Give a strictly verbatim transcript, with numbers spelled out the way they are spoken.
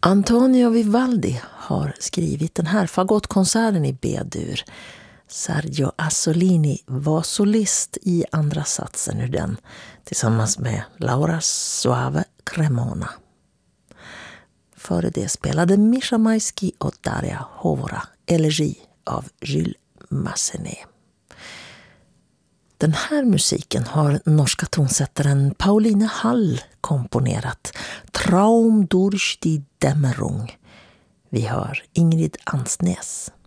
Antonio Vivaldi har skrivit den här fagottkonserten i B-dur. Sergio Asolini var solist i andra satsen ur den tillsammans med Laura Soave Cremona. Före det spelade Mischa Maisky och Daria Hovora elegi av Jules Massenet. Den här musiken har norska tonsättaren Pauline Hall komponerat. Traum durch die Dämmerung. Vi hör Ingrid Ansnes.